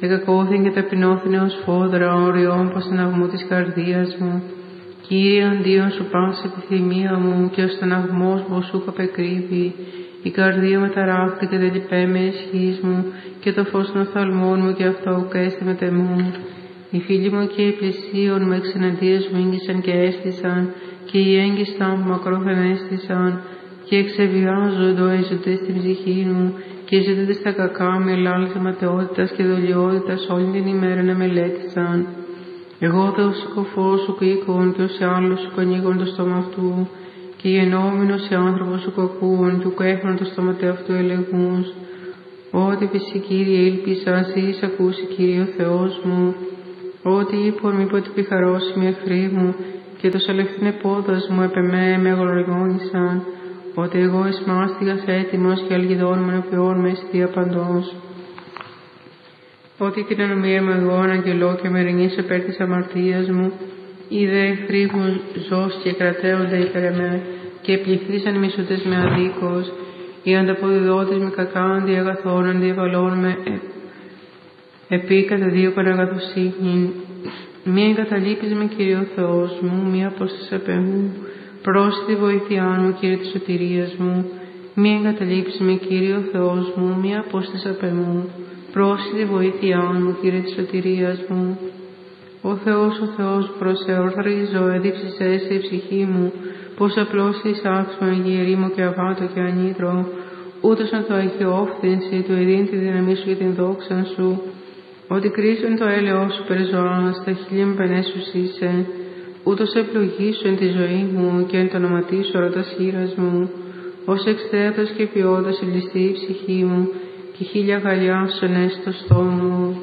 εκακώθην και ταπεινώθην ως φόδρα, οριών πασαναγμού της καρδίας μου. Κύριε, αντίον σου πάση επιθυμία μου, και ο στεναγμός μου σου καπεκρύβει. Η καρδία με ταράχτη και δεν λυπέμαι ισχύς μου, και το φως των οφθαλμών μου και αυτό ουκέστη με τεμού. Οι φίλοι μου και οι πλησίον με εξεναντίας μου ήγγισαν και έστησαν, και οι έγκυστά μου μακρόφεν έστησαν, και εξεβιάζοντο έζονται στην ψυχή μου, και ζητούνται στα κακά με ελάλης αματαιότητας και δολιότητας όλη την ημέρα να μελέτησαν. Εγώ δε ως σκοφός σου κοίκον, και ως άλλος σου κονίγον το στόμα αυτού, και γενόμενος σε άνθρωπος σου κακούον, και ουκ έχωναν το στόμα αυτού ελεγμούς. Ότι πισι Κύριε ήλπισα, εις ακούσει Κύριε ο Θεός μου. Ότι είπον μήπω ότι πιχαρώσει εχθροί μου, και το σαλευθύνε πόδας μου επεμέ με αγλωριόνισαν. Ότι εγώ εις μάστιγας έτοιμος και αλγιδών με νοποιών με αιστεία παντός. Ότι την ανομία μου εγώ αναγγελώ και με ρηνείς επέρ της αμαρτίας μου, είδε εχθροί μου ζως και κρατέονται υπέρ εμέ, και πληθύσαν οι μισωτές με αδίκως, οι ανταποδιδότες με κακά αντί αγαθών, αντί ευαλών με επί καταδίωκον αγαθοσύνην. Μία εγκαταλείπεις με Κύριε ο Θεός μου, μία απόσταση απ' εμού, πρόσθετη βοήθειά μου Κύριε της σωτηρίας μου. Μία εγκαταλείπεις με Κύριε ο Θεός μου, μία απόσταση απ' εμού, πρόσθετη βοήθειά μου Κύριε της σωτηρίας μου. Ο Θεός προσεορθρίζω, έδειψησέ σε η ψυχή μου, πως απλώς εισάξουμε γερήμο και αβάτο και ανήτρο, ούτως να το αγιόφθηνση του ειδήν τη δύναμή σου και την δόξα σου, ότι κρίσουν το έλεος σου περιζωάς, τα χίλια με πενέσους είσαι, ούτως ευλογήσου εν τη ζωή μου και εν το ονοματί σου ρωτάς χείρας μου, ως εξθέατος και ποιότητας ελιστεί η ψυχή μου, και χίλια γαλιά σου ενέσει το στόμα μου.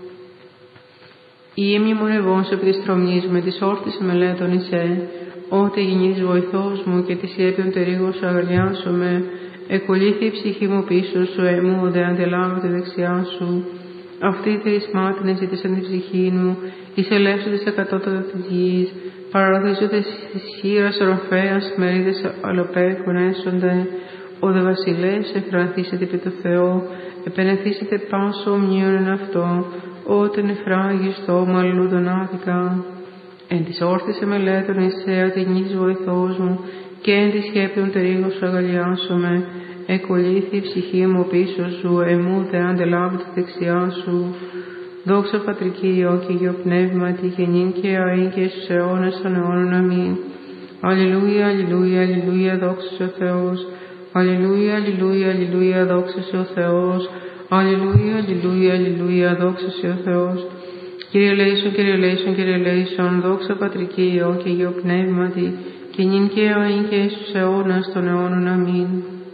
Ή εμιμονευών σε επί της τρομής με της όρτης μελέτων εισέ, ότι γεννής βοηθός μου και της έπιον τερίγος σου αγαλιάσομαι, εκολύθη η ψυχή μου πίσω σου, έμου δε αντελάβω τη δεξιά σου. Αυτοί θερισμάτιν εζήτησαν την ψυχή μου, εις ελεύσοντες εκατότατα της γης, παραδείζοντες της χείρας οροφέας, μερίδες αλοπέκων έσονται, ο δε βασιλεύς εφρανθήσετε επί το Θεό, επενεθήσετε πάσο ομνίων εν αυτό, όταν εφράγει στόμα αλληλούδων άδικα. Εν της όρθης εμελέτων εισέ, ότι νης βοηθός μου, και εν της σκέπτων τερίγος σου αγαλιάσομαι, εκολύθη η ψυχή μου πίσω σου, εμού δε αντελάβω τη δεξιά σου. Δόξα Πατρική Υιό και Υιό Πνεύματι, γεννήν και αΐν και στους αιώνας των αιώνων. Αμήν. Αλληλούια, αλληλούια, αλληλούια, δόξα σε ο Θεός. Αλληλούια, αλληλούια, αλληλούια, δόξα σε ο Θεός. Αλληλούια, αλληλούια, αλληλούια, δόξα σε ο Θεός. Κύριε ελέησον, Κύριε ελέησον, Κύριε ελέησον, δόξα Πατρική Υιό και Υιό Πνεύματι, γεννήν και αΐν και στους αιώνας των αιώνων. Αμήν.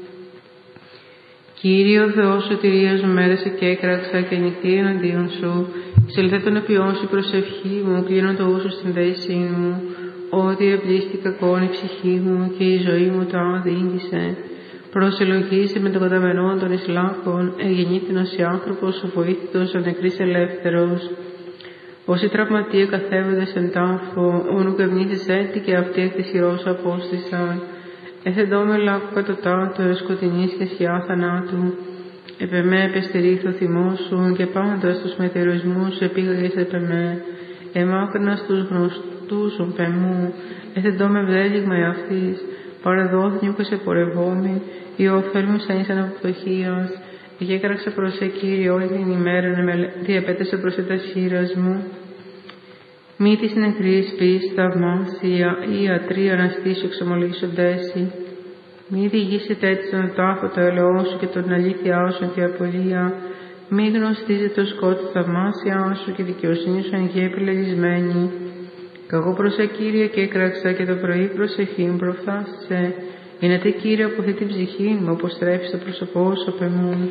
Κύριε ο Θεός σωτηρίας μου, μέρεσε και έκραξα και νυχτή εναντίον σου. Εισελθέ τον επιών σου προσευχή μου, κλείνω το ούσο στην δέση μου, ότι εμπλήστη κακόν η ψυχή μου και η ζωή μου το άδειγγισε. Προσελογήσε με τον καταμενόν των Ισλάκων, εγεννήθην ως άνθρωπος, ο βοήθητος, ο νεκρής ελεύθερος. Όσοι τραυματίε καθέβοντες εν τάφο, όνου κευνήθης έτη και αυτοί εκ της χειρός απόστησαν. Εθεντώμε λάκου κατωτάτω, σκοτεινής και σκιά θανάτου. Επεμέ επεστερήθη ο θυμός σου, και πάντα στους μετεωρισμούς σου επήγαγες επεμέ. Εμάκρυνα στους γνωστούς σου πεμού, εθεντώμε βδέλιγμα εαυτής. Παραδόθνη που σε πορευόμη, οι ωφέλμους σαν ήσαν από φτωχίας. Εκέκραξε προς Κύριε όλη την ημέρα, διαπέτασε προς τα χείρας μου. Μη της νεκρής πεις θαυμάσια, ή ιατροί αναστήσου εξομολογήσοντέσι. Μη διηγήσετε έτσι τον τάφο το ελαιό σου και τον αλήθειά σου και απολία. Μη γνωστίζετε το σκότ θαυμάσια σου και δικαιοσύνη σου εν γη επιλεγισμένη. Καγώ προς Κύριε και έκραξα και το πρωί προσευχή μου προφθάσισε. Είναι τε Κύριε αποθεί την ψυχή μου, όπως τρέφεις το πρόσωπό σου απ' εμού.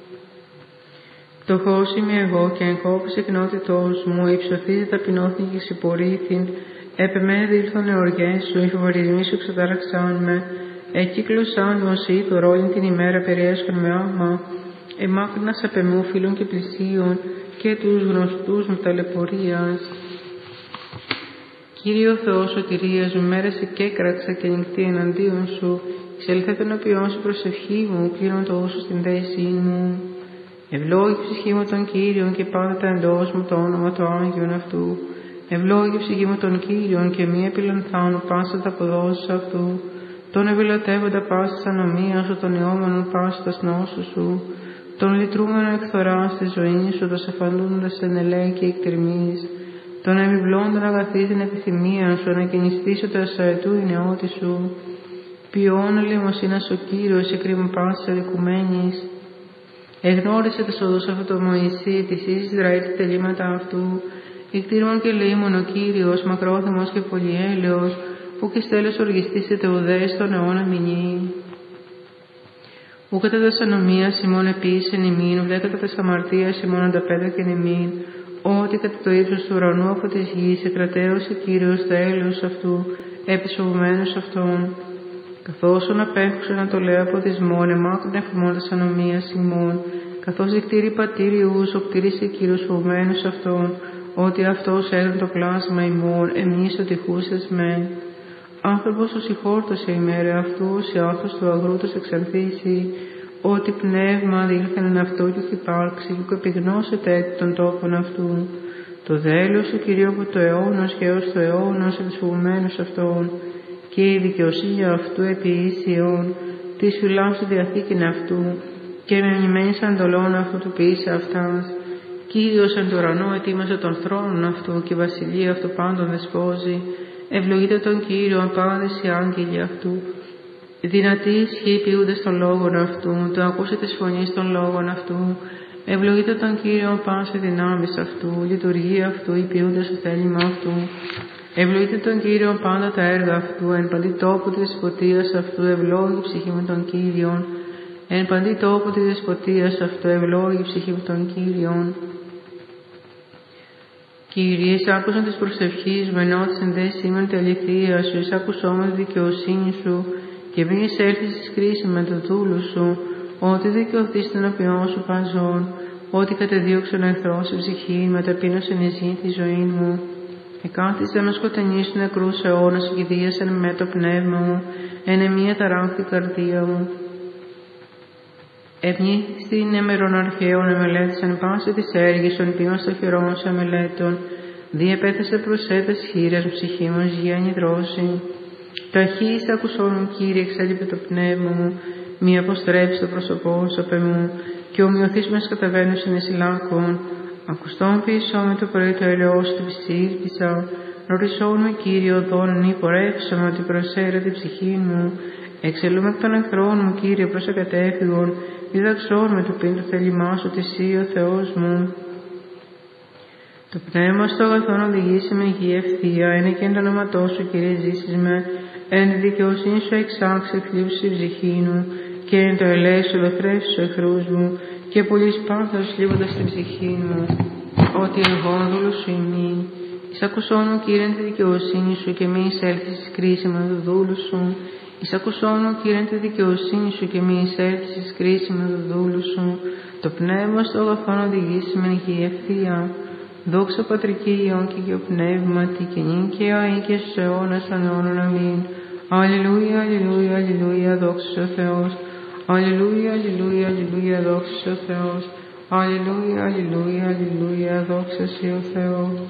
Φτωχός είμαι εγώ και εγκόπης εκνότητός μου, υψωθείς ταπεινώθη και συμπορήθην, επεμέ δήλθον εωργές σου, οι φοβαρισμοί σου ξετάραξαν με, εκύκλωσαν με ως είδωρ όλη την ημέρα περιέσχον με άμα, εμάκρυνας απ' εμού φίλων και πλησίων και τους γνωστούς μου ταλαιπωρίας. Κύριε ο Θεός σωτηρίας μου, μέρεσε και έκραξα και νυχτή εναντίον σου, εξελθέ τον οποίον σου προσευχή μου, κλείνω το όσο στην θέση μου. Ευλόγη ψυχή μου τον Κύριον και πάντα τα εντός μου το όνομα του Άγιον αυτού. Ευλόγη ψυχή μου τον Κύριον και μη επιλανθάνω πάσα τα αποδόσεις αυτού. Τον ευηλατεύοντα πάσης ανομίας σου, τον ιόμενον πάσα τα νόσου σου. Τον λυτρούμενο εκθοράς τη ζωή σου, το σεφαλούντας εν ελέη και εκτερμής. Τον εμιβλώντον αγαθή την επιθυμία σου, ανακαινιστήσω το ασαετού η νεότη σου. Ποιόν ελεημοσύνας ο Κύριος, εκρήμου πάσης αδικουμένης. Εγνώρισε τις οδούς αυτού το Μωυσή, της εις Ισραήλ τα τελήματα αυτού. Εκτήρμον και λεήμον ο Κύριος, μακρόθυμος και πολυέλεος, που και στέλος οργιστήσετε ουδές στον αιώνα μηνύ. Ου κατά τας ανομίας ημών επίσης ημίν, ουδέ κατά τας αμαρτίας ημών ανταπέδωκεν ημίν, ότι κατά το ύψος του ουρανού από της γης εκρατέωσε Κύριος το έλεος αυτού, επισοβουμένος αυτόν. Καθώς απέχουσαν να το λέω από της μόν, εμάκων εφημών τας ανομίας ημών, καθώς δικτήρη πατήριους, ο κτήρισε Κύριος φοβμένος αυτόν, ότι αυτός έγραν το πλάσμα ημών, εμείς ο τυχούσες με. Άνθρωπος ο συγχώρτωσε ημέρα αυτού, σε άθος του αγρούτος εξανθήσει, ότι πνεύμα δήλθεν εν αυτό και ουκ υπάρξει, και επιγνώσεται έτη των τόπων αυτού. Το δέλος του Κυρίου από το αιώνος και έως το αιώνος επισφοβμένος αυτόν, και η δικαιοσύνη αυτού επί ίσιον, της φυλάς του διαθήκην αυτού, και με μνημένης αντολών αυτού του ποιήσε αυτάς. Κύριος εν το ουρανό ετοίμασε τον θρόνον αυτού, και η βασιλεία αυτού πάντων δεσπόζει. Ευλογείτε τον Κύριο πάντες οι άγγελοι αυτού. Δυνατοί ισχύει ποιούντες των λόγων αυτού, το ακούσε της φωνής των λόγων αυτού. Ευλογείτε τον Κύριο πάσε δυνάμεις αυτού, λειτουργία αυτού, οι ποιούντες το θέλημα αυτού. Ευλογείτε τον Κύριο πάντα τα έργα αυτού, εν παντή τόπο της δεσποτείας αυτού, ευλόγη ψυχή με τον Κύριον. Εν παντή τόπο της δεσποτείας αυτού, ευλόγη ψυχή με τον Κύριον. Κύριε, άκουσαν της προσευχής μου, ενώ της ενδέσιμεν τη αληθεία σου, άκουσόμεν τη δικαιοσύνη σου, και μη εισέλθεις εις κρίση με το δούλου σου, ότι δικαιωθείς τον απειόν σου παζών, ότι κατεδίωξαν ο εχθρός η ψυχή, με ταπείνωσεν εις γη τη ζωή μου. Εκάθισε με σκοτεινής του νεκρούς αιώνας, και δίασαν με το πνεύμα μου, εν εμία ταράχθη καρδία μου. Ευνήχθην εμερών αρχαίων εμελέτησαν πάση της έργησον, ποιον στο χειρόν σου εμελέτων, διεπέθεσε προσέτες χείρας ψυχή μου γέννη δρόση. Ταχύς ακουσόν μου, Κύριε, εξέλιπε το πνεύμα μου, μη αποστρέψει το πρόσωπό σου απ' εμού, και ομοιωθείς μες καταβαίνους εν εσυλάκων. Ακουστόν πίσω με το πρωί το ελαιός του ψήλπισα, ρωτησόν με, Κύριε, οδόν μη πορεύσαμε ότι προσέρα την ψυχή μου. Εξελούμε εκ των εχθρών μου, Κύριε, προς εκατέφυγον, διδαξόν με το πίν το θέλημά σου, ότι εσύ ο Θεός μου. Το πνεύμα στο αγαθόν οδηγήσει με υγεία ευθεία, είναι και εν το όνοματό σου, Κύριε, ζήσεις με, εν τη δικαιοσύνη σου εξάξει θλίψη ψυχή μου, και εν το ελέη σου ελευθρεύσει του εχθρούς μου, και πολλής πάθος λίβοντας την ψυχή μου, ότι εγώ δούλου σου ημί. Εισακουσόν μου, Κύριε, εν τη δικαιοσύνη σου, και μη εισέλθεις εις κρίση με το δούλου σου. Εισακουσόν μου, Κύριε, εν τη δικαιοσύνη σου, και μη εισέλθεις εις κρίση με το δούλου σου. Το πνεύμα στο αγαθόν οδηγήσει με υγεία ευθεία. Δόξα Πατρική Υιόν και Υιό Πνεύματι, και νυν και αεί και στους αιώνας των αιώνων. Αμήν. Αλληλούια, αλληλούια, αλληλούια, δόξα ο Θεός. Αλληλούια, αλληλούια, αλληλούια, δόξα ο Θεός. Αλληλούια, αλληλούια, αλληλούια, δόξα ο Θεός.